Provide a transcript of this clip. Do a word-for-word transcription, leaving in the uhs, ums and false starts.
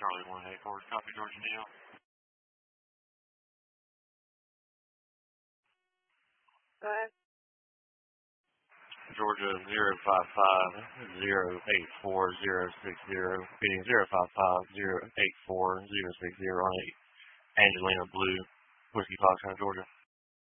Charlie one eight four, copy Georgia Neil. Go ahead. Georgia zero five five zero eight four zero six zero, meaning zero five five zero eight four zero six zero on eight Angelina Blue, Whiskey Foxtrot, Georgia.